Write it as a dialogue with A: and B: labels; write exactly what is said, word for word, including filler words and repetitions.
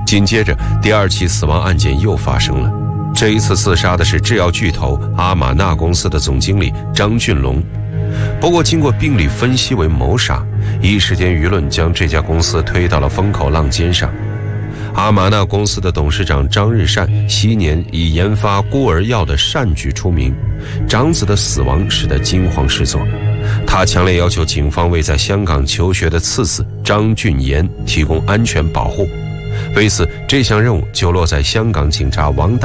A: 紧接着，第二起死亡案件又发生了。这一次自杀的是制药巨头阿玛纳公司的总经理张俊龙。不过，经过病理分析为谋杀，一时间舆论将这家公司推到了风口浪尖上。阿玛纳公司的董事长张日善昔年以研发孤儿药的善举出名，长子的死亡使得惊慌失措。他强烈要求警方为在香港求学的次子张俊言提供安全保护。为此，这项任务就落在香港警察王大